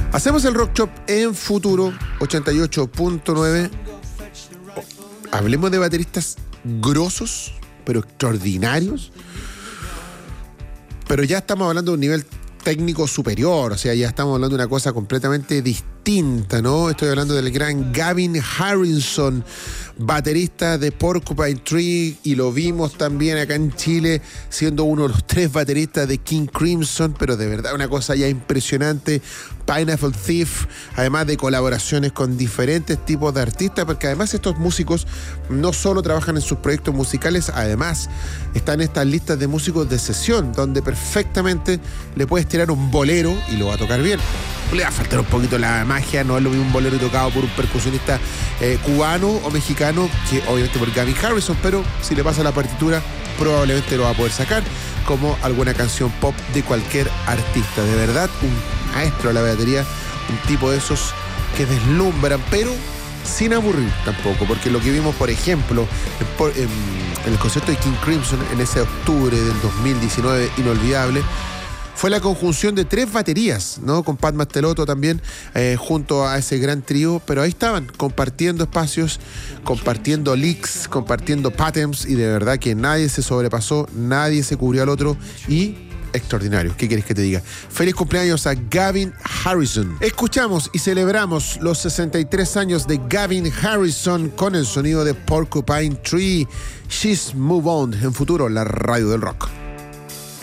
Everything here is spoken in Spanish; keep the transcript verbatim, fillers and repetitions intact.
Hacemos el Rock Shop en Futuro ochenta y ocho punto nueve. Hablemos de bateristas grosos, pero extraordinarios. Pero ya estamos hablando de un nivel técnico superior, o sea, ya estamos hablando de una cosa completamente distinta, ¿no? Estoy hablando del gran Gavin Harrison, baterista de Porcupine Tree, y lo vimos también acá en Chile siendo uno de los tres bateristas de King Crimson, pero de verdad una cosa ya impresionante. Pineapple Thief, además de colaboraciones con diferentes tipos de artistas, porque además estos músicos no solo trabajan en sus proyectos musicales, además están en estas listas de músicos de sesión, donde perfectamente le puedes tirar un bolero y lo va a tocar bien. Le va a faltar un poquito la magia, no es lo mismo un bolero tocado por un percusionista eh, cubano o mexicano que obviamente por Gavin Harrison, pero si le pasa la partitura probablemente lo va a poder sacar, como alguna canción pop de cualquier artista. De verdad, un maestro de la batería, un tipo de esos que deslumbran, pero sin aburrir tampoco, porque lo que vimos, por ejemplo, en, en el concierto de King Crimson en ese octubre del dos mil diecinueve inolvidable, fue la conjunción de tres baterías, ¿no? Con Pat Mastelotto también, eh, junto a ese gran trío, pero ahí estaban, compartiendo espacios, compartiendo licks, compartiendo patterns, y de verdad que nadie se sobrepasó, nadie se cubrió al otro, y extraordinario. ¿Qué quieres que te diga? Feliz cumpleaños a Gavin Harrison. Escuchamos y celebramos los sesenta y tres años de Gavin Harrison con el sonido de Porcupine Tree. She's Move On en Futuro, la radio del rock.